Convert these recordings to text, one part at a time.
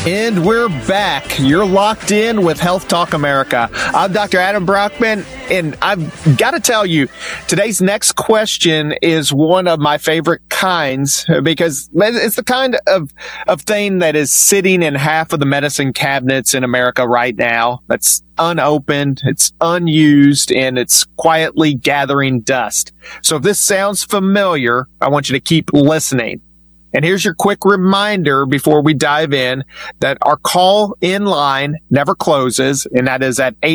And we're back. You're locked in with Health Talk America. I'm Dr. Adam Brockman, and I've got to tell you, today's next question is one of my favorite kinds because it's the kind of thing that is sitting in half of the medicine cabinets in America right now. That's unopened, it's unused, and it's quietly gathering dust. So if this sounds familiar, I want you to keep listening. And here's your quick reminder before we dive in that our call in line never closes, and that is at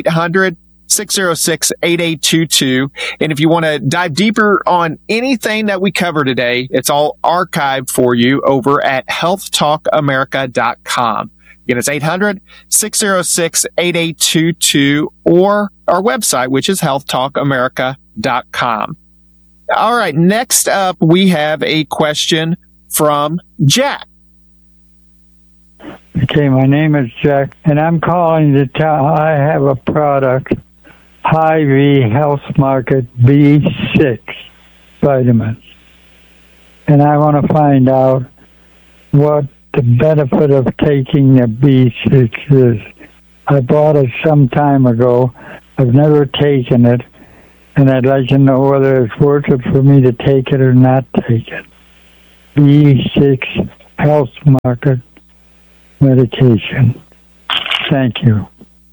800-606-8822. And if you want to dive deeper on anything that we cover today, it's all archived for you over at healthtalkamerica.com. Again, it's 800-606-8822 or our website, which is healthtalkamerica.com. All right, next up, we have a question from Jack. Okay, my name is Jack, and I'm calling to tell I have a product, Hy-Vee Health Market B6 vitamins, and I want to find out what the benefit of taking the B6 is. I bought it some time ago. I've never taken it, and I'd like to know whether it's worth it for me to take it or not take it. B6 Health Market medication. Thank you.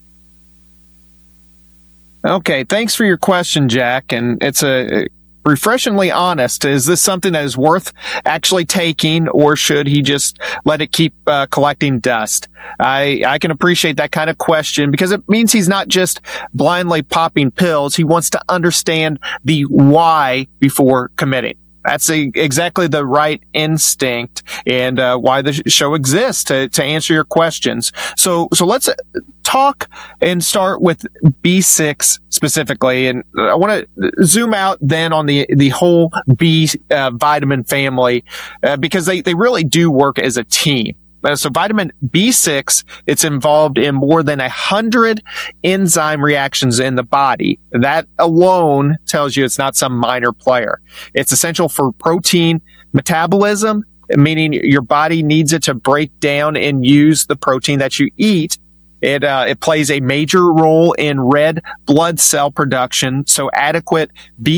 Okay, thanks for your question, Jack. And it's a refreshingly honest. Is this something that is worth actually taking, or should he just let it keep collecting dust? I can appreciate that kind of question because it means he's not just blindly popping pills. He wants to understand the why before committing. That's exactly the right instinct and why the show exists to answer your questions. So let's talk and start with B6 specifically. And I want to zoom out then on the whole B vitamin family because they really do work as a team. So vitamin B6, it's involved in more than 100 enzyme reactions in the body. That alone tells you it's not some minor player. It's essential for protein metabolism, meaning your body needs it to break down and use the protein that you eat. It plays a major role in red blood cell production. So adequate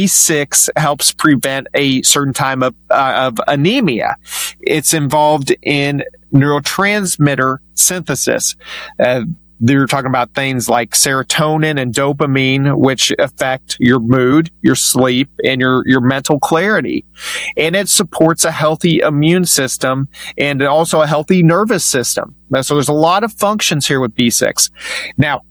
B6 helps prevent a certain type of anemia. It's involved in neurotransmitter synthesis. They're talking about things like serotonin and dopamine, which affect your mood, your sleep, and your mental clarity. And it supports a healthy immune system and also a healthy nervous system. So there's a lot of functions here with B6. Now,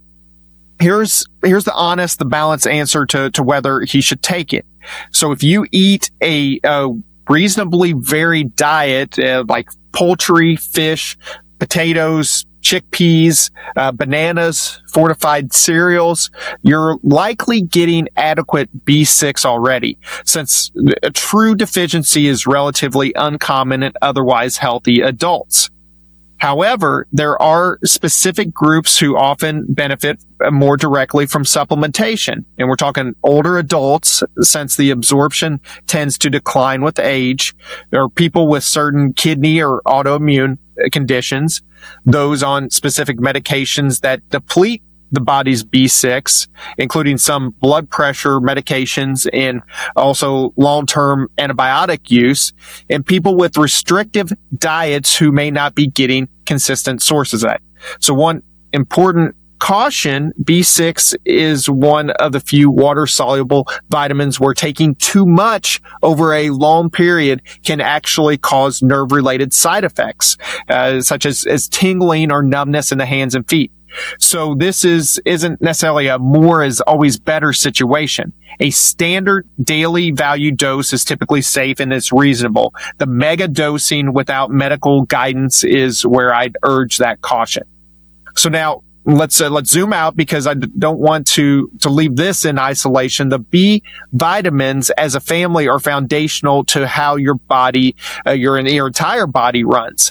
here's the honest, the balanced answer to whether he should take it. So if you eat a reasonably varied diet, like poultry, fish, potatoes, chickpeas, bananas, fortified cereals, you're likely getting adequate B6 already, since a true deficiency is relatively uncommon in otherwise healthy adults. However, there are specific groups who often benefit more directly from supplementation. And we're talking older adults, since the absorption tends to decline with age. There are people with certain kidney or autoimmune conditions, those on specific medications that deplete the body's B6, including some blood pressure medications and also long-term antibiotic use, and people with restrictive diets who may not be getting consistent sources of that. So one important caution, B6 is one of the few water-soluble vitamins where taking too much over a long period can actually cause nerve-related side effects, such as tingling or numbness in the hands and feet. So this isn't necessarily a more is always better situation. A standard daily value dose is typically safe and it's reasonable. The mega dosing without medical guidance is where I'd urge that caution. So now let's zoom out because I don't want to leave this in isolation. The B vitamins as a family are foundational to how your body, your entire body runs.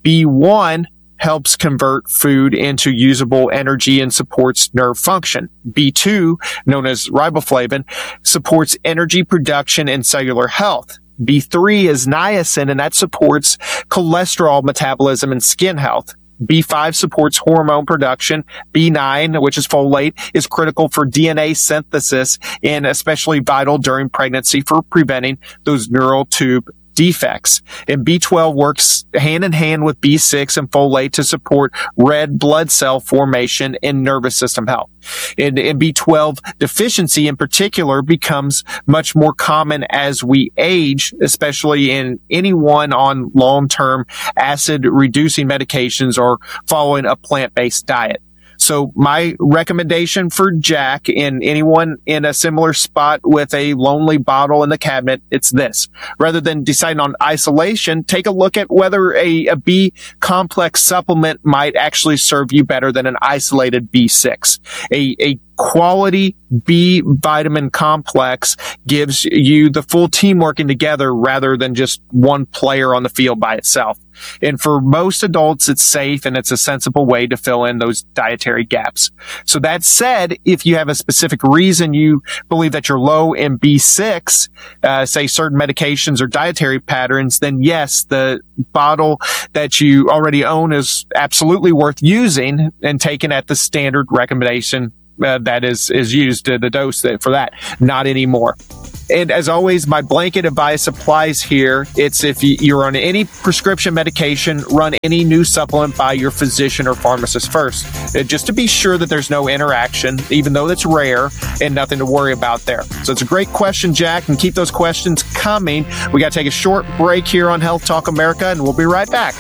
B1 helps convert food into usable energy and supports nerve function. B2, known as riboflavin, supports energy production and cellular health. B3 is niacin, and that supports cholesterol metabolism and skin health. B5 supports hormone production. B9, which is folate, is critical for DNA synthesis and especially vital during pregnancy for preventing those neural tube defects. And B12 works hand in hand with B6 and folate to support red blood cell formation and nervous system health. And B12 deficiency in particular becomes much more common as we age, especially in anyone on long-term acid reducing medications or following a plant-based diet. So my recommendation for Jack and anyone in a similar spot with a lonely bottle in the cabinet, it's this. Rather than deciding on isolation, take a look at whether a B complex supplement might actually serve you better than an isolated B6. A quality B vitamin complex gives you the full team working together rather than just one player on the field by itself. And for most adults, it's safe and it's a sensible way to fill in those dietary gaps. So that said, if you have a specific reason you believe that you're low in B6, say certain medications or dietary patterns, then yes, the bottle that you already own is absolutely worth using and taken at the standard recommendation that is used, the dose for that, not anymore. And as always, my blanket advice applies here. It's if you're on any prescription medication, run any new supplement by your physician or pharmacist first, just to be sure that there's no interaction, even though that's rare and nothing to worry about there. So it's a great question, Jack, and keep those questions coming. We got to take a short break here on Health Talk America, and we'll be right back.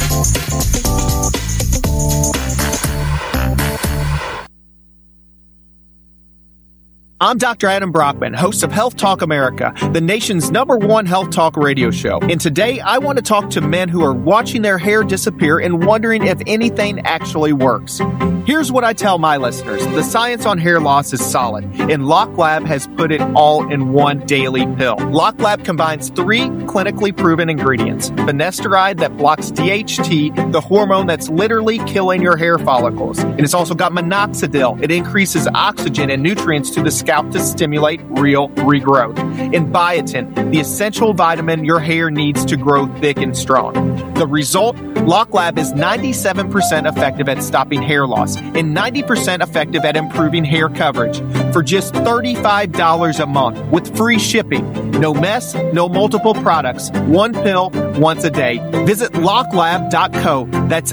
I'm Dr. Adam Brockman, host of Health Talk America, the nation's #1 health talk radio show. And today I want to talk to men who are watching their hair disappear and wondering if anything actually works. Here's what I tell my listeners. The science on hair loss is solid, and LocLab has put it all in one daily pill. LocLab combines 3 clinically proven ingredients. Finasteride that blocks DHT, the hormone that's literally killing your hair follicles. And it's also got minoxidil. It increases oxygen and nutrients to the scalp to stimulate real regrowth. And biotin, the essential vitamin your hair needs to grow thick and strong. The result? LocLab is 97% effective at stopping hair loss and 90% effective at improving hair coverage for just $35 a month with free shipping. No mess, no multiple products. One pill, once a day. Visit locklab.co. That's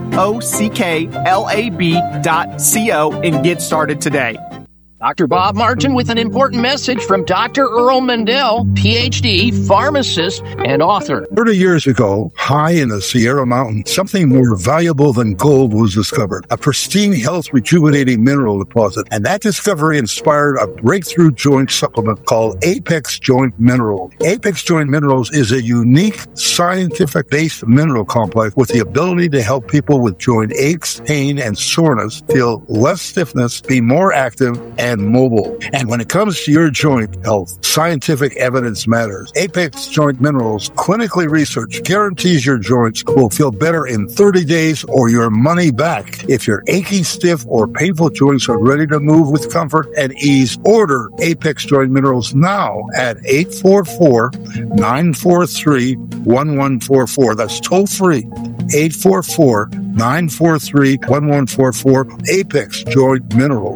LOCKLAB.co and get started today. Dr. Bob Martin with an important message from Dr. Earl Mendel, PhD, pharmacist, and author. 30 years ago, high in the Sierra Mountains, something more valuable than gold was discovered. A pristine, health-rejuvenating mineral deposit. And that discovery inspired a breakthrough joint supplement called Apex Joint Minerals. Apex Joint Minerals is a unique, scientific-based mineral complex with the ability to help people with joint aches, pain, and soreness feel less stiffness, be more active, and mobile. And when it comes to your joint health, scientific evidence matters. Apex Joint Minerals, clinically researched, guarantees your joints will feel better in 30 days or your money back. If your achy, stiff, or painful joints are ready to move with comfort and ease, order Apex Joint Minerals now at 844-943-1144. That's toll free. 844-943-1144. Apex Joint Minerals.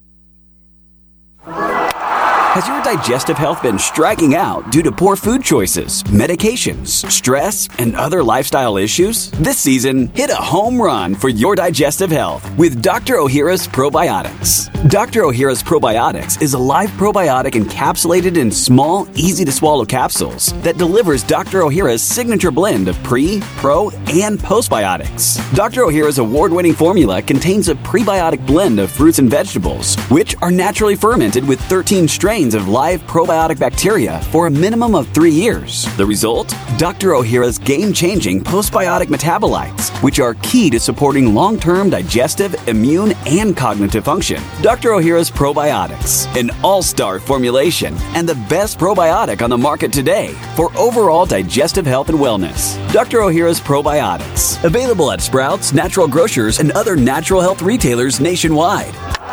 Has your digestive health been striking out due to poor food choices, medications, stress, and other lifestyle issues? This season, hit a home run for your digestive health with Dr. Ohhira's Probiotics. Dr. Ohhira's Probiotics is a live probiotic encapsulated in small, easy-to-swallow capsules that delivers Dr. Ohhira's signature blend of pre, pro, and postbiotics. Dr. Ohhira's award-winning formula contains a prebiotic blend of fruits and vegetables, which are naturally fermented with 13 strains of live probiotic bacteria for a minimum of 3 years. The result? Dr. Ohhira's game-changing postbiotic metabolites, which are key to supporting long-term digestive, immune, and cognitive function. Dr. Ohhira's Probiotics, an all-star formulation and the best probiotic on the market today for overall digestive health and wellness. Dr. Ohhira's Probiotics, available at Sprouts, Natural Grocers, and other natural health retailers nationwide.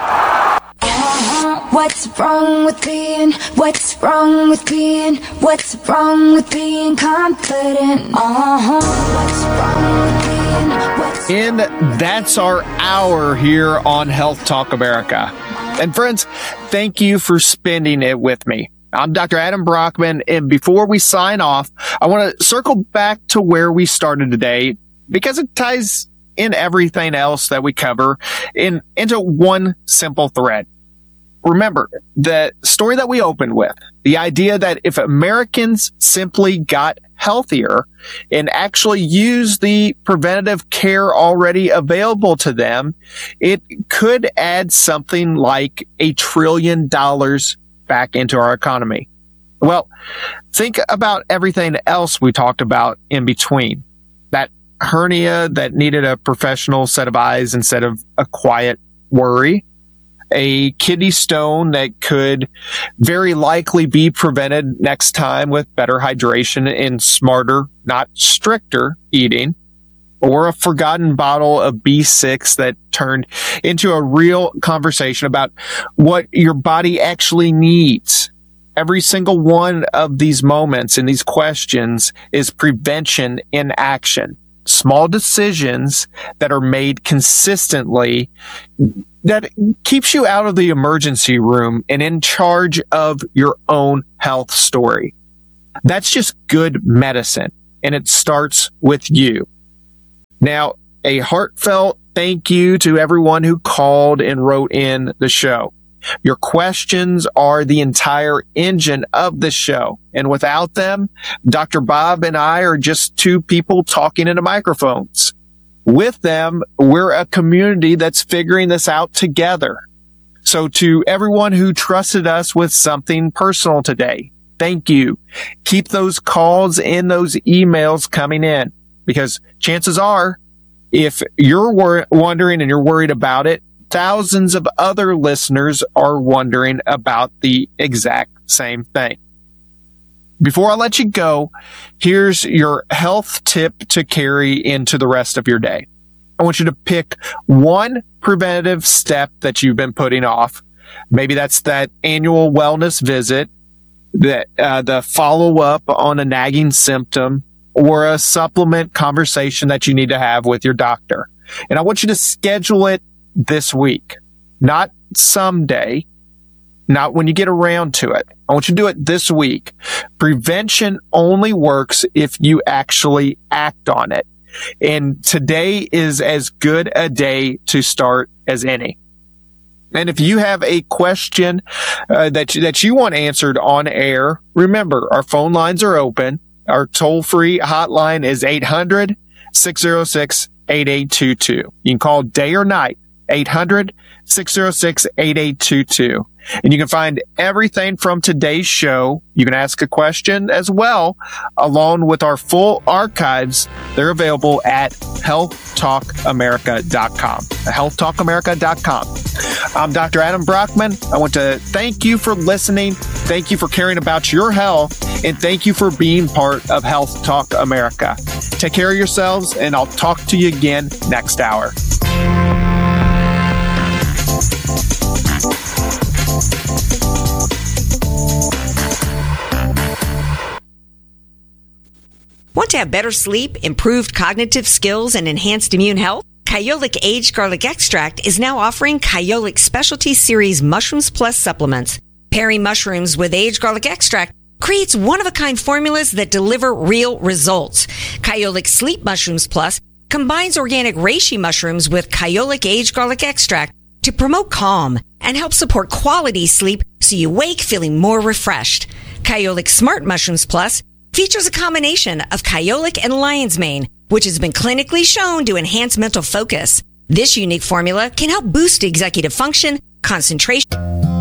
What's wrong with being confident? What's wrong with being And that's our hour here on Health Talk America. And friends, thank you for spending it with me. I'm Dr. Adam Brockman, and before we sign off, I want to circle back to where we started today because it ties in everything else that we cover into one simple thread. Remember, the story that we opened with, the idea that if Americans simply got healthier and actually used the preventative care already available to them, it could add something like $1 trillion back into our economy. Well, think about everything else we talked about in between. That hernia that needed a professional set of eyes instead of a quiet worry. A kidney stone that could very likely be prevented next time with better hydration and smarter, not stricter eating. Or a forgotten bottle of B6 that turned into a real conversation about what your body actually needs. Every single one of these moments and these questions is prevention in action. Small decisions that are made consistently that keeps you out of the emergency room and in charge of your own health story. That's just good medicine, and it starts with you. Now, a heartfelt thank you to everyone who called and wrote in the show. Your questions are the entire engine of the show. And without them, Dr. Bob and I are just two people talking into microphones. With them, we're a community that's figuring this out together. So to everyone who trusted us with something personal today, thank you. Keep those calls and those emails coming in, because chances are, if you're wondering and you're worried about it, thousands of other listeners are wondering about the exact same thing. Before I let you go, here's your health tip to carry into the rest of your day. I want you to pick one preventative step that you've been putting off. Maybe that's that annual wellness visit, the follow-up on a nagging symptom, or a supplement conversation that you need to have with your doctor. And I want you to schedule it this week, not someday, not when you get around to it. I want you to do it this week. Prevention only works if you actually act on it. And today is as good a day to start as any. And if you have a question that you want answered on air, remember, our phone lines are open. Our toll-free hotline is 800-606-8822. You can call day or night, 800-606-8822. And you can find everything from today's show. You can ask a question as well, along with our full archives. They're available at healthtalkamerica.com. healthtalkamerica.com. I'm Dr. Adam Brockman. I want to thank you for listening. Thank you for caring about your health. And thank you for being part of Health Talk America. Take care of yourselves, and I'll talk to you again next hour. Want to have better sleep, improved cognitive skills, and enhanced immune health? Kyolic Aged Garlic Extract is now offering Kyolic Specialty Series Mushrooms Plus supplements. Pairing mushrooms with aged garlic extract creates one-of-a-kind formulas that deliver real results. Kyolic Sleep Mushrooms Plus combines organic reishi mushrooms with Kyolic Aged Garlic Extract to promote calm and help support quality sleep so you wake feeling more refreshed. Kyolic Smart Mushrooms Plus features a combination of Kyolic and lion's mane, which has been clinically shown to enhance mental focus. This unique formula can help boost executive function, concentration.